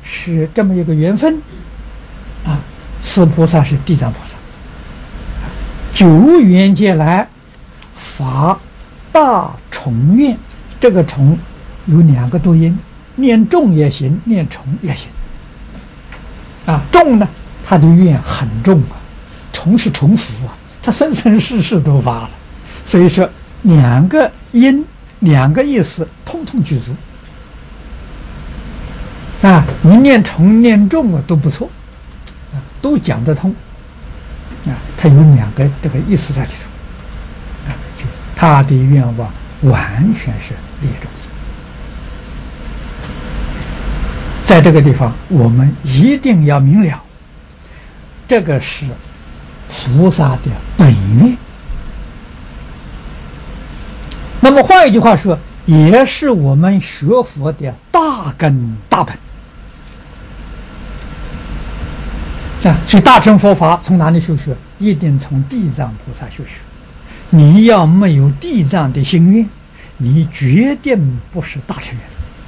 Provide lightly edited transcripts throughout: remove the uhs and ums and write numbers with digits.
是这么一个缘分啊。此菩萨是地藏菩萨，久远劫来发大重愿，这个重有2个读音，念重也行，念重也行。啊，重呢，他的愿很重啊，重是重复啊，他生生世世都发了，所以说2个音2个意思通通具足。啊，你念重念重啊都不错，啊，都讲得通，啊，它有2个这个意思在里头，啊，就他的愿望完全是利益众生。在这个地方，我们一定要明了，这个是菩萨的本愿。那么换一句话说，也是我们学佛的大根大本。啊，所以大乘佛法从哪里修学？一定从地藏菩萨修学。你要没有地藏的心愿，你决定不是大乘人。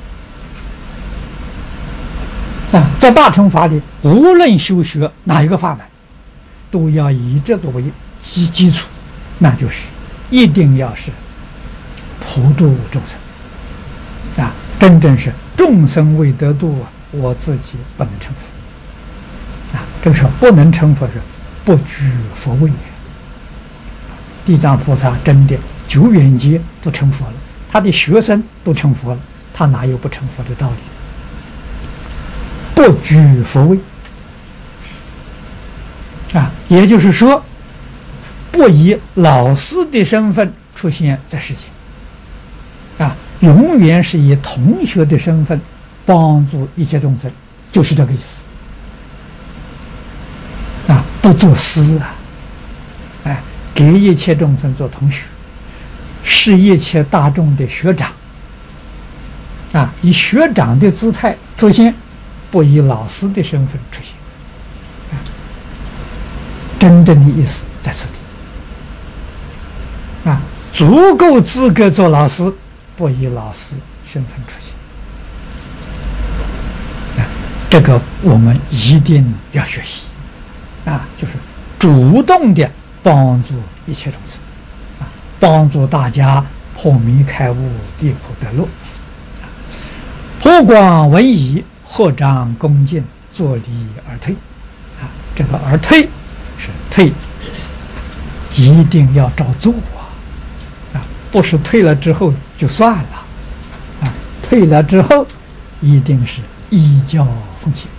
啊，在大乘法里，无论修学哪一个法门，都要以这个为基础，那就是一定要是普度众生。啊，真正是众生未得度啊，我自己不能成佛。啊，这个时候不能成佛是不居佛位。地藏菩萨真的久远劫都成佛了，他的学生都成佛了，他哪有不成佛的道理？不居佛位啊，也就是说，不以老师的身份出现在世间啊，永远是以同学的身份帮助一切众生，就是这个意思啊，不做师啊，哎，给一切众生做同学，是一切大众的学长啊，以学长的姿态出现，不以老师的身份出现，啊，真正的意思在此地啊，足够资格做老师，不以老师身份出现，啊，这个我们一定要学习啊，就是主动的帮助一切众生啊，帮助大家破迷开悟，离苦得乐，普广文仪，合掌恭敬，坐礼而退啊，这个而退是退一定要照做啊，不是退了之后就算了啊，退了之后一定是依教奉行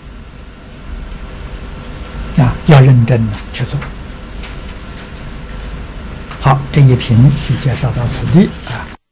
啊，要认真的去做。好，这一评就介绍到此地啊。